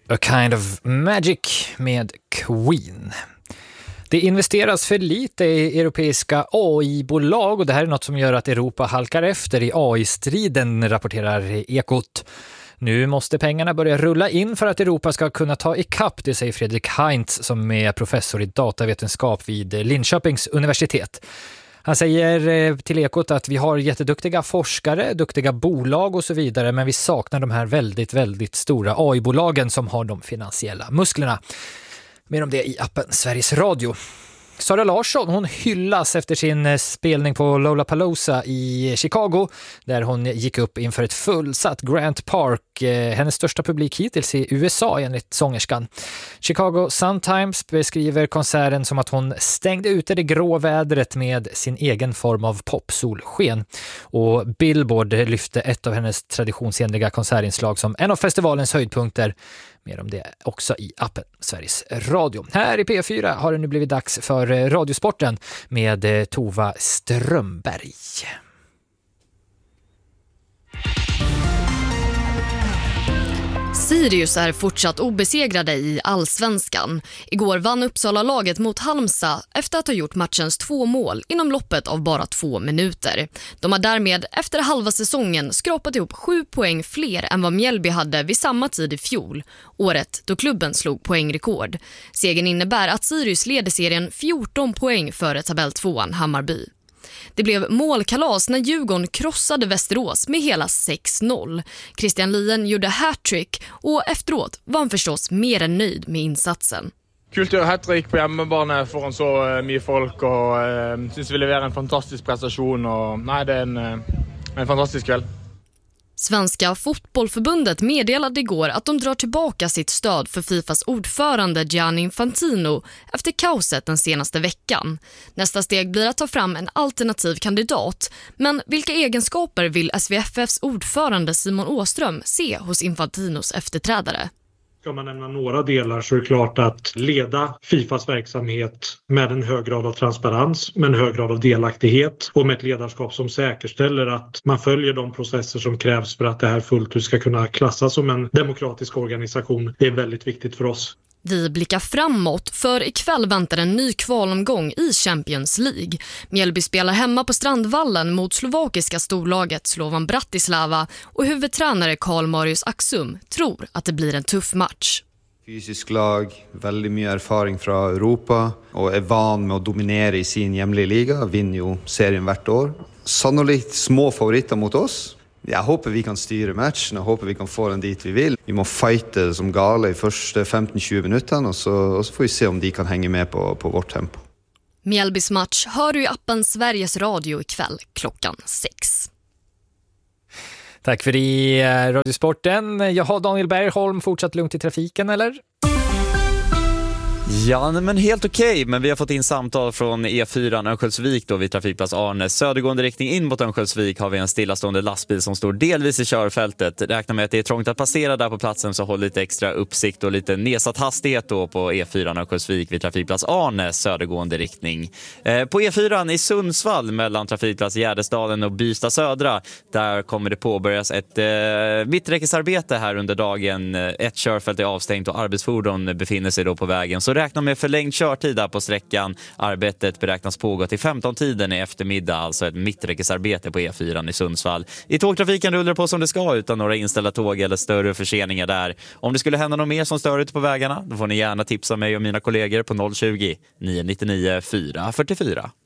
A Kind of Magic med Queen. Det investeras för lite i europeiska AI-bolag och det här är något som gör att Europa halkar efter i AI-striden, rapporterar Ekot. Nu måste pengarna börja rulla in för att Europa ska kunna ta ikapp, det säger Fredrik Heinz som är professor i datavetenskap vid Linköpings universitet. Han säger till Ekot att vi har jätteduktiga forskare, duktiga bolag och så vidare, men vi saknar de här väldigt, väldigt stora AI-bolagen som har de finansiella musklerna. Mer om det i appen Sveriges Radio. Sara Larsson, hon hyllas efter sin spelning på Lollapalooza i Chicago där hon gick upp inför ett fullsatt Grant Park, hennes största publik hittills i USA enligt sångerskan. Chicago Sun-Times beskriver konserten som att hon stängde ute det grå vädret med sin egen form av popsolsken. Och Billboard lyfte ett av hennes traditionsenliga konsertinslag som en av festivalens höjdpunkter. Mer om det också i appen Sveriges Radio. Här i P4 har det nu blivit dags för Radiosporten med Tova Strömberg. Sirius är fortsatt obesegrade i Allsvenskan. Igår vann Uppsala-laget mot Halmstad efter att ha gjort matchens 2 mål inom loppet av bara 2 minuter. De har därmed efter halva säsongen skrapat ihop 7 poäng fler än vad Mjällby hade vid samma tid i fjol, året då klubben slog poängrekord. Segern innebär att Sirius leder serien 14 poäng före tabell-2:an Hammarby. Det blev målkalas när Djurgården krossade Västerås med hela 6-0. Christian Lien gjorde hattrick och efteråt var han förstås mer än nöjd med insatsen. Kul att göra hattrick på hemmabane foran så mycket folk och syns vi levererar en fantastisk prestation och nej, det är en fantastisk kväll. Svenska fotbollförbundet meddelade igår att de drar tillbaka sitt stöd för Fifas ordförande Gianni Infantino efter kaoset den senaste veckan. Nästa steg blir att ta fram en alternativ kandidat. Men vilka egenskaper vill SVFFs ordförande Simon Åström se hos Infantinos efterträdare? Ska man nämna några delar så är det klart att leda Fifas verksamhet med en hög grad av transparens, med en hög grad av delaktighet och med ett ledarskap som säkerställer att man följer de processer som krävs för att det här fullt ut ska kunna klassas som en demokratisk organisation. Det är väldigt viktigt för oss. Vi blickar framåt, för ikväll väntar en ny kvalomgång i Champions League. Mjällby spelar hemma på Strandvallen mot slovakiska storlaget Slovan Bratislava och huvudtränare Karl Marius Axum tror att det blir en tuff match. Fysisk lag, väldigt mycket erfaring från Europa och är van med att dominera i sin hemliga liga, vinner ju serien hvert år. Sannolikt små favoriter mot oss. Jag hoppas vi kan styra matchen och hoppas vi kan få den dit vi vill. Vi måste fighta som gale i första 15-20 minuterna och så får vi se om de kan hänga med på vårt tempo. Mjällbys match hör du i appen Sveriges Radio ikväll klockan 6. Tack för det, Radiosporten. Jag har Daniel Bergholm fortsatt lugnt i trafiken, eller? Ja, men helt okej. Men vi har fått in samtal från E4 Örnsköldsvik då vid trafikplats Arne. Södergående riktning in mot Örnsköldsvik har vi en stillastående lastbil som står delvis i körfältet. Räkna med att det är trångt att passera där på platsen, så håll lite extra uppsikt och lite nedsatt hastighet då på E4 Örnsköldsvik vid trafikplats Arne, södergående riktning. På E4 i Sundsvall mellan trafikplats Gärdesdalen och Bysta södra, där kommer det påbörjas ett mitträckesarbete här under dagen. Ett körfält är avstängt och arbetsfordon befinner sig då på vägen. Så räkna med förlängd körtid där på sträckan. Arbetet beräknas pågå till 15-tiden i eftermiddag, alltså ett mitträckesarbete på E4 i Sundsvall. I tågtrafiken rullar det på som det ska utan några inställda tåg eller större förseningar där. Om det skulle hända något mer som stör ute på vägarna, då får ni gärna tipsa mig och mina kollegor på 020 999 444.